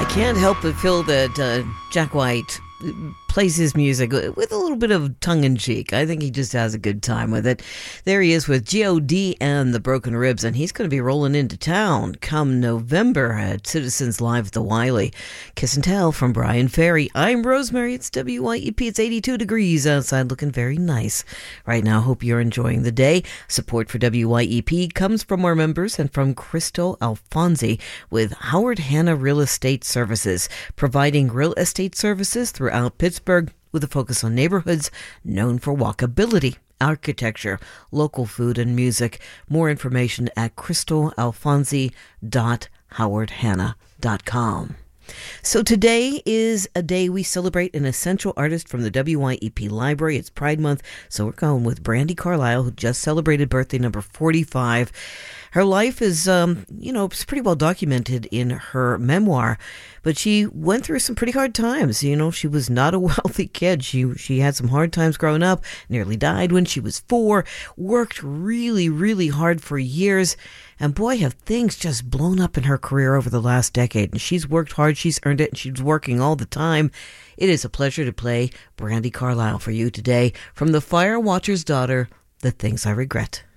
I can't help but feel that Jack White plays his music with a little bit of tongue-in-cheek. I think he just has a good time with it. There he is with G.O.D. and the Broken Ribs, and he's going to be rolling into town come November at Citizens Live at the Wiley. Kiss and Tell from Brian Ferry. I'm Rosemary. It's WYEP. It's 82 degrees outside, looking very nice right now. Hope you're enjoying the day. Support for WYEP comes from our members and from Crystal Alfonsi with Howard Hanna Real Estate Services, providing real estate services throughout Pittsburgh with a focus on neighborhoods known for walkability, architecture, local food, and music. More information at crystalalfonsi.howardhanna.com. So today is a day we celebrate an essential artist from the WYEP Library. It's Pride Month, so we're going with Brandi Carlile, who just celebrated birthday number 45. Her life is, it's pretty well documented in her memoir, but she went through some pretty hard times. She was not a wealthy kid. She had some hard times growing up, nearly died when she was 4, worked really, really hard for years, and boy, have things just blown up in her career over the last decade. And she's worked hard, she's earned it, and she's working all the time. It is a pleasure to play Brandi Carlile for you today from The Fire Watcher's Daughter, The Things I Regret.